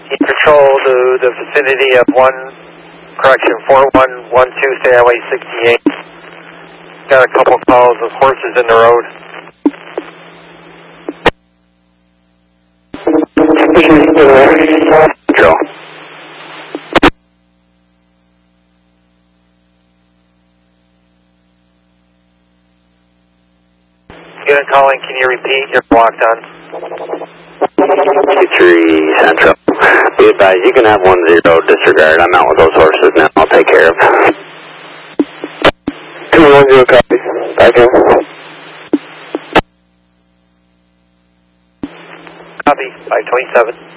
Control to the vicinity of 4112, stay highway 68. Got a couple calls of horses in the road. Control. Get a calling, can you repeat? You're blocked on. 3 Central. Be advised, you can have 10 disregard. I'm out with those horses now. I'll take care of it. 210 copy. Back in. Copy, 527.